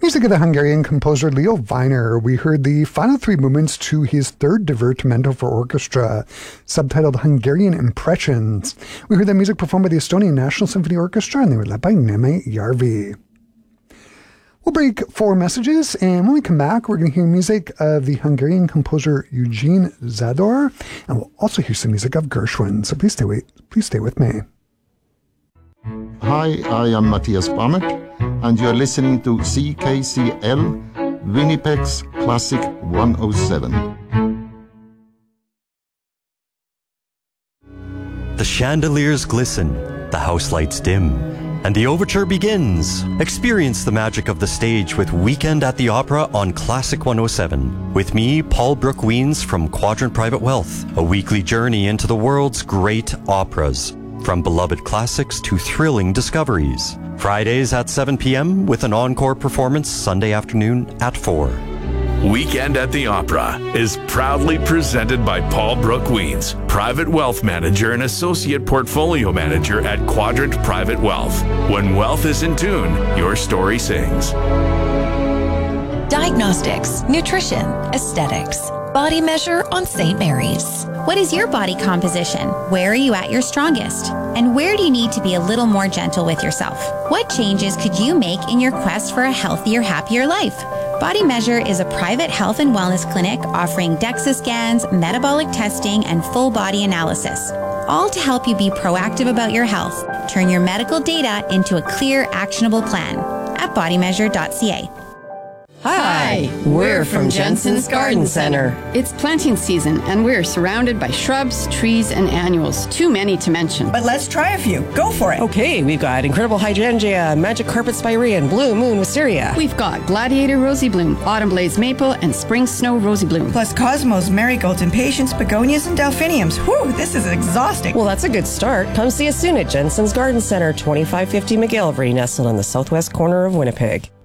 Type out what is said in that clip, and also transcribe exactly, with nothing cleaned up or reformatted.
music of the Hungarian composer Leo Weiner, we heard the final three movements to his third divertimento for orchestra, subtitled Hungarian Impressions. We heard the music performed by the Estonian National Symphony Orchestra, and they were led by Neme Järvi. We'll break for messages, and when we come back, we're going to hear music of the Hungarian composer Eugene Zador, and we'll also hear some music of Gershwin. So please stay, wait, please stay with me. Hi, I am Matthias Bamert, and you're listening to C K C L, Winnipeg's Classic one oh seven. The chandeliers glisten, the house lights dim, and the overture begins. Experience the magic of the stage with Weekend at the Opera on Classic one oh seven. With me, Paul Brooke-Weens from Quadrant Private Wealth, a weekly journey into the world's great operas. From beloved classics to thrilling discoveries. Fridays at seven p.m. with an encore performance Sunday afternoon at four. Weekend at the Opera is proudly presented by Paul Brooke-Weens, Private Wealth Manager and Associate Portfolio Manager at Quadrant Private Wealth. When wealth is in tune, your story sings. Diagnostics, nutrition, aesthetics. Body Measure on Saint Mary's. What is your body composition? Where are you at your strongest? And where do you need to be a little more gentle with yourself? What changes could you make in your quest for a healthier, happier life? Body Measure is a private health and wellness clinic offering DEXA scans, metabolic testing, and full body analysis. All to help you be proactive about your health. Turn your medical data into a clear, actionable plan at body measure dot c a. Hi, we're from Jensen's Garden Center. It's planting season, and we're surrounded by shrubs, trees, and annuals. Too many to mention. But let's try a few. Go for it. Okay, we've got Incredible Hydrangea, Magic Carpet Spirea, Blue Moon Wisteria. We've got Gladiator Rosy Bloom, Autumn Blaze Maple, and Spring Snow Rosy Bloom. Plus Cosmos, Marigolds, Impatiens, Begonias, and Delphiniums. Whew, this is exhausting. Well, that's a good start. Come see us soon at Jensen's Garden Center, twenty-five fifty McGillivray, nestled on the southwest corner of Winnipeg.